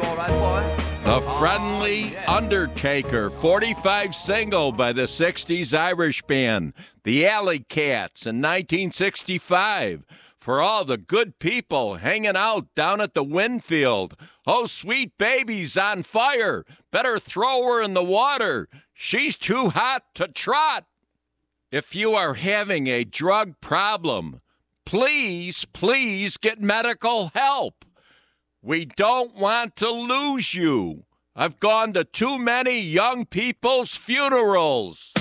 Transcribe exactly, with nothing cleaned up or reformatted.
all right, boy? The Friendly Undertaker, forty-five single by the sixties Irish band, the Alley Cats in nineteen sixty-five. For all the good people hanging out down at the Winfield. Oh, sweet baby's on fire. Better throw her in the water. She's too hot to trot. If you are having a drug problem, please, please get medical help. We don't want to lose you. I've gone to too many young people's funerals.